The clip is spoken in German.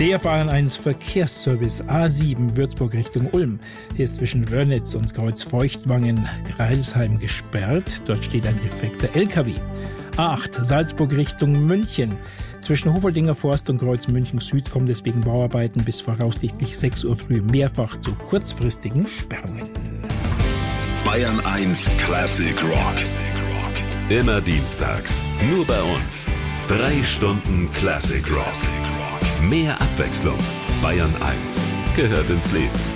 Der Bayern 1 Verkehrsservice A7 Würzburg Richtung Ulm. Hier ist zwischen Wörnitz und Kreuzfeuchtwangen Greilsheim gesperrt. Dort steht ein defekter LKW. A8 Salzburg Richtung München. Zwischen Hofoldinger Forst und Kreuz München Süd kommt es wegen Bauarbeiten bis voraussichtlich 6 Uhr früh mehrfach zu kurzfristigen Sperrungen. Bayern 1 Classic Rock. Immer dienstags. Nur bei uns. 3 Stunden Classic Rock. Mehr Abwechslung. Bayern 1 gehört ins Leben.